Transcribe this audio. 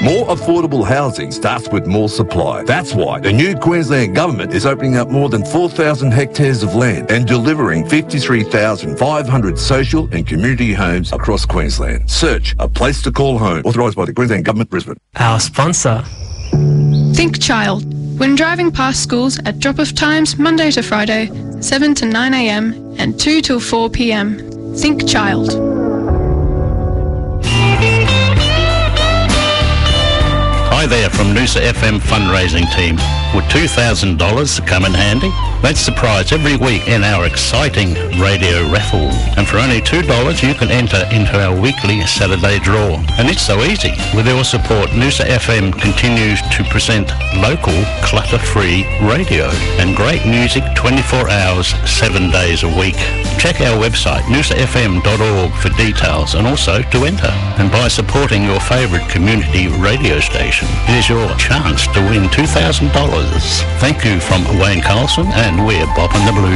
More affordable housing starts with more supply. That's why the new Queensland Government is opening up more than 4,000 hectares of land and delivering 53,500 social and community homes across Queensland. Search A Place to Call Home. Authorised by the Queensland Government, Brisbane. Our sponsor. Think Child. When driving past schools at drop-off times Monday to Friday, 7 to 9 a.m. and 2 till 4 p.m. Think Child. Hi there from Noosa FM fundraising team. Would $2,000 come in handy? That's the prize every week in our exciting radio raffle. And for only $2 you can enter into our weekly Saturday draw. And it's so easy. With your support, Noosa FM continues to present local, clutter-free radio and great music 24 hours, 7 days a week. Check our website, noosafm.org, for details and also to enter. And by supporting your favourite community radio station, it is your chance to win $2,000. Thank you from Wayne Carlson, and we're Bob and the Blue